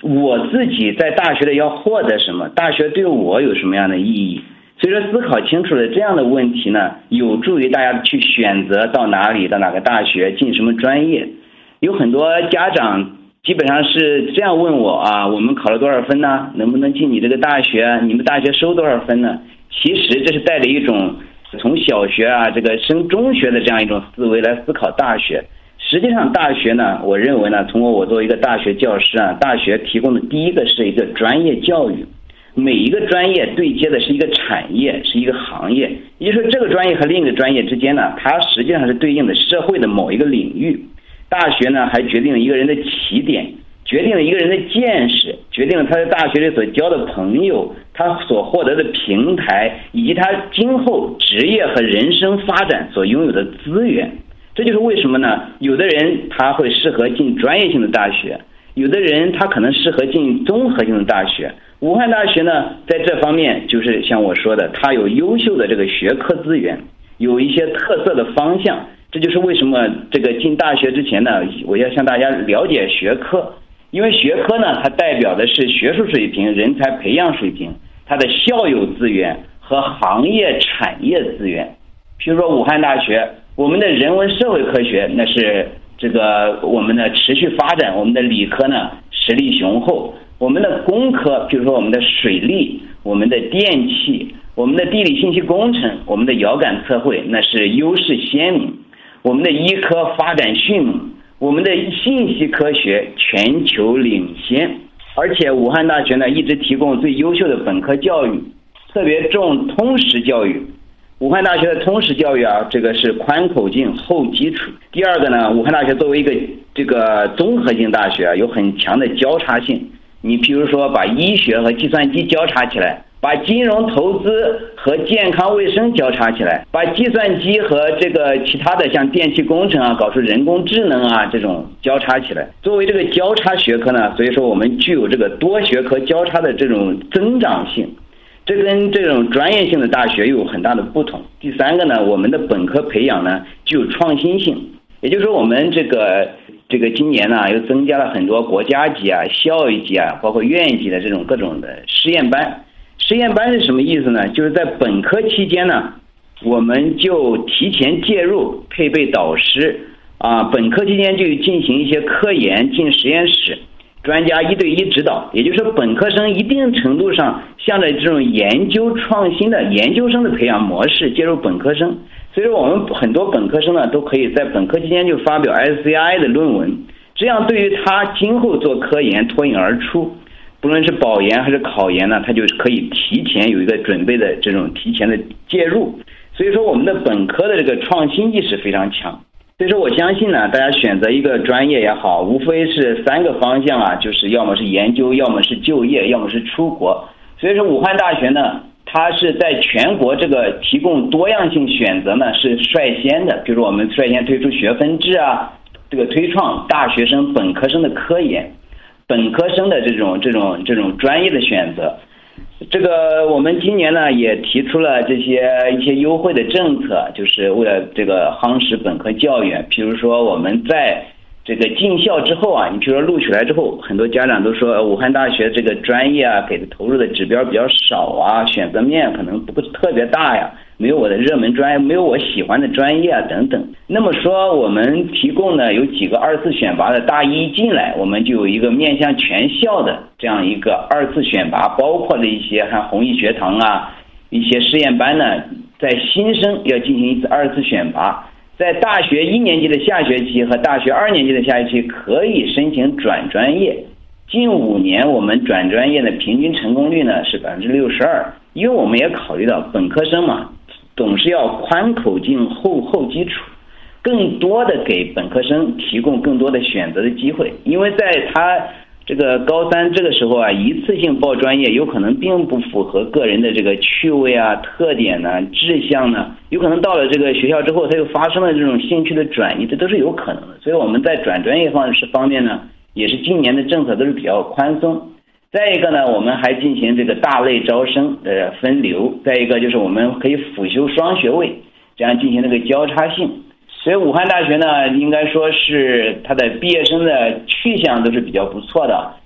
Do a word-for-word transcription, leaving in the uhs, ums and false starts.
我自己在大学里要获得什么，大学对我有什么样的意义。所以说思考清楚了这样的问题呢，有助于大家去选择到哪里，到哪个大学，进什么专业。有很多家长基本上是这样问我啊，我们考了多少分呢？能不能进你这个大学？你们大学收多少分呢？其实这是带着一种从小学啊这个升中学的这样一种思维来思考大学。实际上大学呢，我认为呢，通过我作为一个大学教师啊，大学提供的第一个是一个专业教育。每一个专业对接的是一个产业，是一个行业，也就是说这个专业和另一个专业之间呢，它实际上是对应的社会的某一个领域。大学呢还决定了一个人的起点，决定了一个人的见识，决定了他在大学里所交的朋友，他所获得的平台，以及他今后职业和人生发展所拥有的资源。这就是为什么呢，有的人他会适合进专业性的大学，有的人他可能适合进综合性的大学。武汉大学呢，在这方面就是像我说的，它有优秀的这个学科资源，有一些特色的方向。这就是为什么这个进大学之前呢，我要向大家了解学科，因为学科呢，它代表的是学术水平、人才培养水平，它的校友资源和行业产业资源。比如说武汉大学，我们的人文社会科学那是这个我们的持续发展，我们的理科呢实力雄厚，我们的工科，比如说我们的水利、我们的电气、我们的地理信息工程、我们的遥感测绘，那是优势鲜明。我们的医科发展迅猛，我们的信息科学全球领先。而且武汉大学呢一直提供最优秀的本科教育，特别重通识教育。武汉大学的通识教育啊，这个是宽口径厚基础。第二个呢，武汉大学作为一个这个综合性大学啊，有很强的交叉性。你比如说把医学和计算机交叉起来，把金融投资和健康卫生交叉起来，把计算机和这个其他的像电气工程啊，搞出人工智能啊这种交叉起来。作为这个交叉学科呢，所以说我们具有这个多学科交叉的这种增长性。这跟这种专业性的大学又有很大的不同。第三个呢，我们的本科培养呢具有创新性，也就是说我们这个这个今年呢又增加了很多国家级啊、校级级啊，包括院级的这种各种的实验班。实验班是什么意思呢？就是在本科期间呢，我们就提前介入，配备导师啊，本科期间就进行一些科研，进实验室。专家一对一指导，也就是说本科生一定程度上向着这种研究创新的研究生的培养模式介入本科生。所以说我们很多本科生呢都可以在本科期间就发表 S C I 的论文，这样对于他今后做科研脱颖而出，不论是保研还是考研呢，他就可以提前有一个准备的这种提前的介入。所以说我们的本科的这个创新意识非常强。所以说我相信呢，大家选择一个专业也好，无非是三个方向啊，就是要么是研究，要么是就业，要么是出国。所以说武汉大学呢，它是在全国这个提供多样性选择呢是率先的。比如说我们率先推出学分制啊，这个推创大学生本科生的科研，本科生的这种这种这种专业的选择。这个我们今年呢也提出了这些一些优惠的政策，就是为了这个夯实本科教育。比如说我们在这个进校之后啊，你比如说录取来之后，很多家长都说武汉大学这个专业啊给的投入的指标比较少啊，选择面可能不特别大呀，没有我的热门专业，没有我喜欢的专业啊等等。那么说我们提供呢有几个二次选拔的，大一进来我们就有一个面向全校的这样一个二次选拔，包括了一些像弘毅学堂啊，一些实验班呢，在新生要进行一次二次选拔。在大学一年级的下学期和大学二年级的下学期可以申请转专业。近五年我们转专业的平均成功率呢是百分之六十二，因为我们也考虑到本科生嘛，总是要宽口径厚厚基础，更多的给本科生提供更多的选择的机会。因为在他这个高三这个时候啊，一次性报专业有可能并不符合个人的这个趣味啊、特点呢、志向呢，有可能到了这个学校之后他又发生了这种兴趣的转移，这都是有可能的。所以我们在转专业方式方面呢，也是今年的政策都是比较宽松。再一个呢，我们还进行这个大类招生的分流，再一个就是我们可以辅修双学位，这样进行这个交叉性。所以武汉大学呢，应该说是它的毕业生的去向都是比较不错的。